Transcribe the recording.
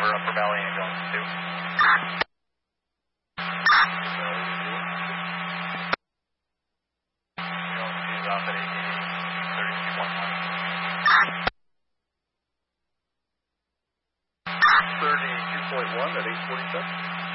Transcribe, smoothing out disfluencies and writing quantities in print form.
over Upper Valley Ambulance 2. Ambulance 2 is off at APD 32.1. 32.1 at 847.